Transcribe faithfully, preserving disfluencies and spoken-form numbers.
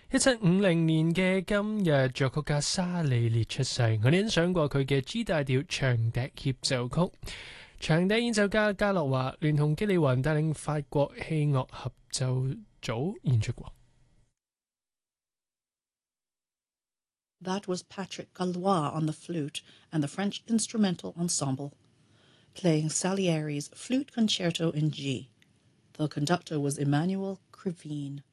一七五零年嘅今日，作曲家沙里列出世。我哋欣賞過佢嘅 G 大調長笛協奏曲。長笛演奏家加洛華聯同基里雲帶領法國器樂合奏組演出過。 That was Patrick Gallois on the flute and the French Instrumental Ensemble, playing Salieri's Flute Concerto in G. The conductor was Emmanuel Krivine.